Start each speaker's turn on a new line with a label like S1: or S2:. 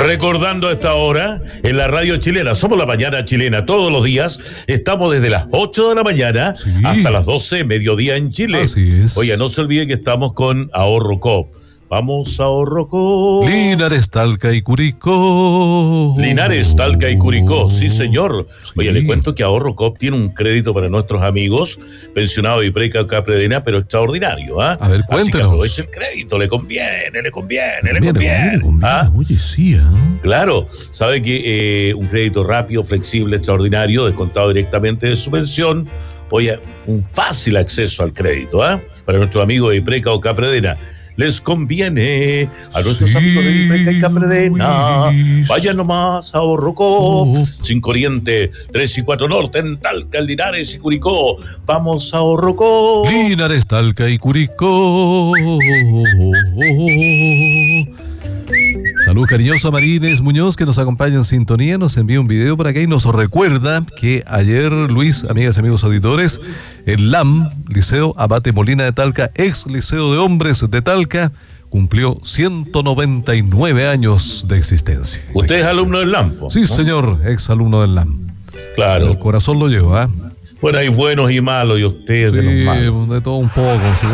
S1: Recordando a esta hora en la radio chilena, somos la mañana chilena, todos los días, estamos desde las 8 de la mañana hasta las 12, mediodía en Chile.
S2: Así es.
S1: Oye, no se olvide que estamos con Ahorro Coop. Vamos a Ahorro Coop.
S2: Linares, Talca y Curicó.
S1: Linares, Talca y Curicó, sí señor.
S2: Sí.
S1: Oye, le cuento que Ahorro Coop tiene un crédito para nuestros amigos pensionados de Preca Capredena, pero extraordinario, ¿ah?
S2: A ver,
S1: Así que
S2: cuéntenos.
S1: aproveche el crédito, le conviene. ¿Ah?
S2: Oye, sí, ¿eh?
S1: Claro, sabe que un crédito rápido, flexible, extraordinario, descontado directamente de su pensión. Oye, un fácil acceso al crédito, ¿ah? Para nuestros amigos de Preca o Capredena. Les conviene a nuestros amigos de Preca y Capredena. Vayan nomás a Ahorro Coop, 5 Oriente, 3 y 4 Norte, en Talca, Linares y Curicó. Vamos a Ahorro Coop.
S2: Linares, Talca y Curicó. Salud cariñosa Marines Muñoz, que nos acompaña en sintonía, nos envía un video por acá y nos recuerda que ayer, Luis, amigas y amigos auditores, el LAM, Liceo Abate Molina de Talca, ex Liceo de Hombres de Talca, cumplió 199 años de existencia.
S1: ¿Usted es alumno del LAMPO?
S2: Sí, señor, ex alumno del LAM.
S1: Claro.
S2: El corazón lo lleva, ¿eh?
S1: Bueno, hay buenos y malos, y usted
S2: Sí,
S1: de los malos.
S2: de todo un poco, sí.